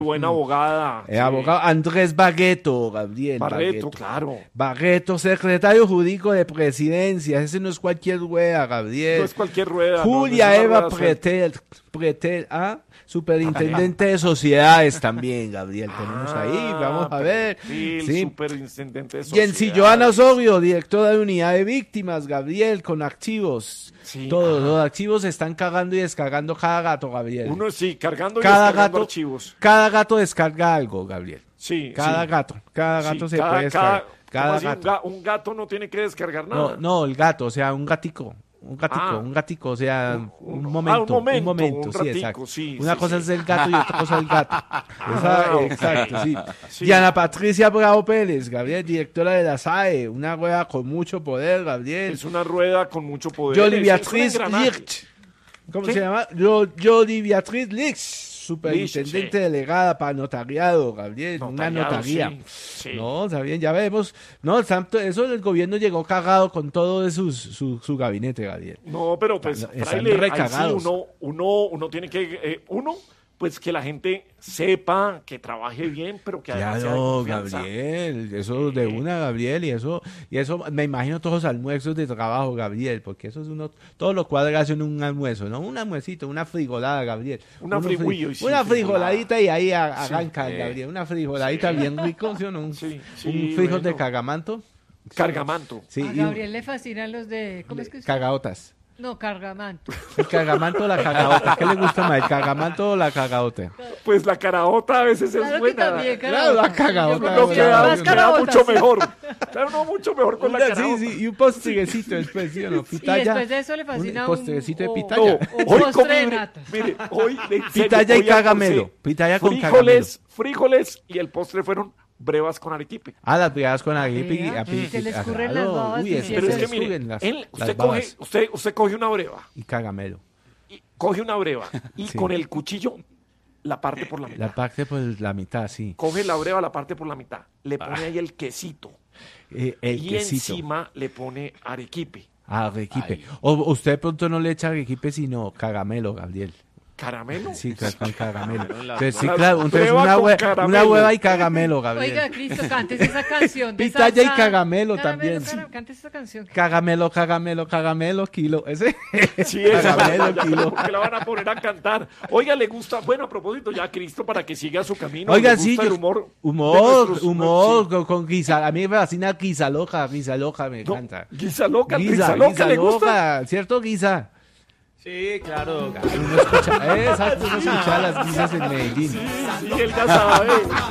buena abogada. Sí. Abogado Andrés Barreto, Gabriel. Barreto, claro. Barreto, secretario jurídico de Presidencia. Ese no es cualquier rueda, Gabriel. No es cualquier rueda. Julia no es Eva rueda Pretel, superintendente de sociedades también, Gabriel. Tenemos ahí, vamos a ver. Sí, superintendente de sociedades. Y Joana Osorio, directora de unidad de víctimas, Gabriel, con archivos. Sí, todos los archivos se están cargando y descargando cada gato, Gabriel. Uno sí, cargando y descargando archivos. Cada gato descarga algo, Gabriel. Sí. Cada gato se puede descargar. Cada gato. Un gato no tiene que descargar nada. No, el gato, o sea, un gatico, o sea, un momento, sí, exacto. Una cosa es el gato y otra cosa es el gato. Exacto, sí. Diana Patricia Bravo Pérez, Gabriel, directora de la SAE, una rueda con mucho poder, Gabriel. Es una rueda con mucho poder. Yoli Beatriz Lich. ¿Cómo se llama? Yoli Beatriz Lich. Superintendente delegada para notariado, Gabriel, una notaría. Sí. No, está bien, ya vemos. No, eso del gobierno llegó cagado con todo de su gabinete, Gabriel. No, pero pues, fraile, ahí sí uno tiene que... pues que la gente sepa, que trabaje bien, pero que además sea de confianza. Gabriel, eso de una, Gabriel, y eso me imagino todos los almuerzos de trabajo, Gabriel, porque eso es todo lo cuadra en un almuerzo, ¿no? Un almuercito, una frijolada, Gabriel. Una frijoladita y ahí arranca, Gabriel, una frijoladita bien rico, ¿sí o no? Un frijol de cargamanto. Cargamanto. Sí, a Gabriel le fascinan los de, ¿cómo es que se llama? Cagaotas. No, cargamanto. El cargamanto o la cagaota. ¿Qué le gusta más, el cargamanto o la cagaota? Pues la caraota a veces es buena. También, claro, la cagaota. No queda mucho mejor. Claro, no mucho mejor con la caraota. Sí, y un postrecito después, ¿sí o no? Pitaya. Y después de eso le fascina un postrecito de pitaya. Un postre de nata. Mire, hoy... Pitaya y cagamelo. Pitaya con cagamelo. Frijoles y el postre fueron brevas con arequipe. Las brevas con arequipe. Se le escurren las babas. Pero es que mire, usted coge una breva. Y cagamelo. Y coge una breva y con el cuchillo la parte por la mitad. La parte por la mitad, sí. Coge la breva, la parte por la mitad. Le pone ahí el quesito. Y encima le pone arequipe. Arequipe. O usted de pronto no le echa arequipe, sino cagamelo, Gabriel. ¿Caramelo? Sí, con caramelo. Entonces, sí, claro, entonces una hueva y cagamelo, Gabriel. Oiga, Cristo, cantes esa canción. Pitaya y cagamelo también. Cantes esa canción. Cagamelo, kilo. Ese. Sí, cagamelo, kilo. Que la van a poner a cantar. Oiga, le gusta, bueno, a propósito, ya Cristo, para que siga su camino. Oiga, le gusta el humor. Humor con guisa. A mí me fascina guisa loca, me encanta. Guisa loca, le gusta. ¿Cierto, guisa? Sí, claro. Uno escucha las guisas en Medellín. Sí, él ya sabe.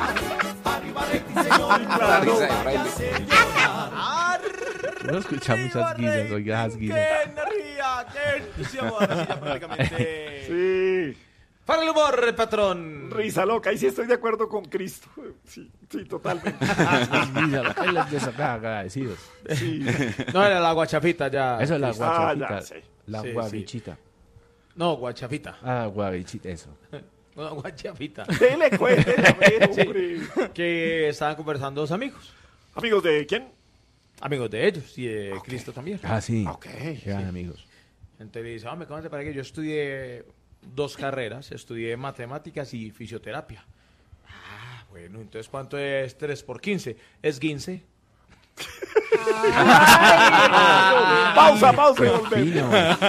Uno escucha muchas guisas, oiga, las guisas. ¡Qué energía! ¡Qué entusiasmo! Ahora sí, ya prácticamente. Sí. Para el humor, patrón. Risa loca, ahí sí estoy de acuerdo con Cristo. Sí, totalmente. Él es agradecidos. Sí. No, era la guachafita ya. Eso es la guachafita. Ya, sí. La guavichita. No, guachafita. Guavichita, eso. No, guachafita. Dele cuenta, hombre. Que estaban conversando dos amigos. ¿Amigos de quién? Amigos de ellos y de Cristo también. Sí. Eran amigos. Entonces le dice, ¿cómo te parece que yo estudié 2 carreras? Estudié matemáticas y fisioterapia. Bueno, entonces ¿cuánto es 3 por 15? Es 15. Pausa.